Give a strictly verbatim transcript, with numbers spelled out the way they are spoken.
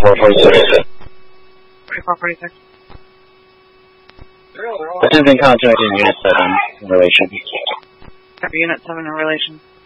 forty-four forty-six. forty-four forty-six. Attempting contact in Unit seven in relation. Copy Unit seven in relation.